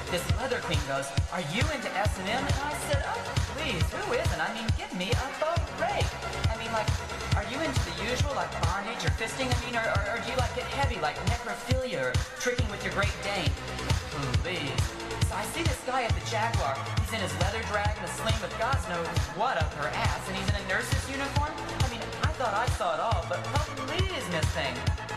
this leather queen goes, "Are you into S&M?" And I said, "Oh, please, who isn't? I mean, give me a break. I mean, like, are you into the usual, like bondage or fisting? I mean, or do you like get heavy, like necrophilia or tricking with your Great Dane? Please." So I see this guy at the Jaguar. He's in his leather drag and a sling with God knows what up her ass, and he's in a nurse's uniform. I mean, I thought I saw it all, but please, Miss Thing,